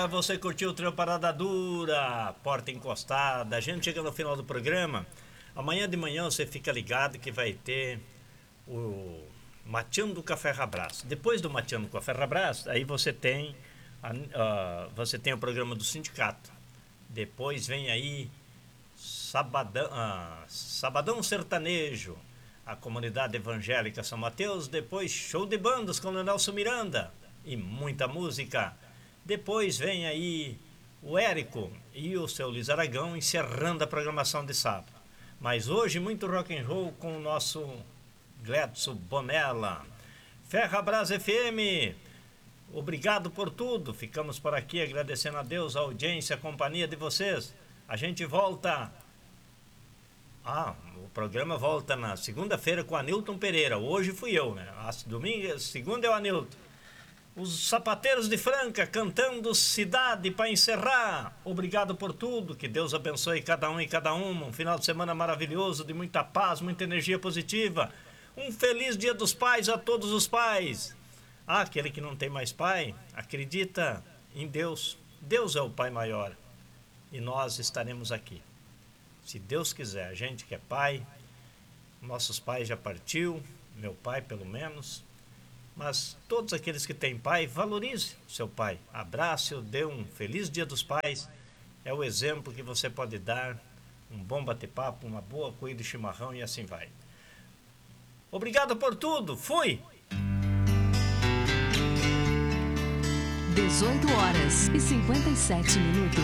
galera, você curtiu o trio Parada Dura, porta encostada. A gente chega no final do programa. Amanhã de manhã você fica ligado que vai ter o Mateando do Café Rabras. Depois do Mateando do Café Rabras, aí você tem o programa do sindicato. Depois vem aí Sabadão Sertanejo, a comunidade evangélica São Mateus. Depois show de bandas com o Nelson Miranda e muita música. Depois vem aí o Érico e o seu Luiz Aragão encerrando a programação de sábado. Mas hoje muito rock and roll com o nosso Gledson Bonella. Ferrabras FM, obrigado por tudo. Ficamos por aqui agradecendo a Deus, a audiência, a companhia de vocês. A gente volta. O programa volta na segunda-feira com Anilton Pereira. Hoje fui eu, né? Segunda é o Anilton. Os Sapateiros de Franca cantando Cidade para encerrar. Obrigado por tudo. Que Deus abençoe cada um e cada uma. Um final de semana maravilhoso, de muita paz, muita energia positiva. Um feliz Dia dos Pais a todos os pais. Aquele que não tem mais pai, acredita em Deus. Deus é o Pai maior. E nós estaremos aqui. Se Deus quiser, a gente que é pai, nossos pais já partiu, meu pai pelo menos. Mas todos aqueles que têm pai, valorize o seu pai. Abrace-o, dê um feliz Dia dos Pais. É o exemplo que você pode dar. Um bom bate-papo, uma boa cuia de chimarrão e assim vai. Obrigado por tudo. Fui! 18 horas e 57 minutos.